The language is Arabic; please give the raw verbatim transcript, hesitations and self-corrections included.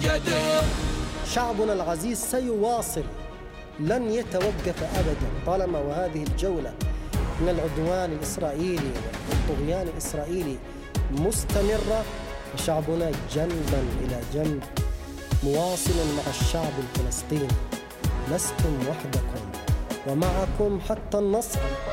مؤكد. شعبنا العزيز سيواصل، لن يتوقف أبدا طالما وهذه الجولة من العدوان الإسرائيلي والطغيان الإسرائيلي مستمرة، وشعبنا جنبا إلى جنب مواصل مع الشعب الفلسطيني. لستم وحدكم ومعكم حتى النصر.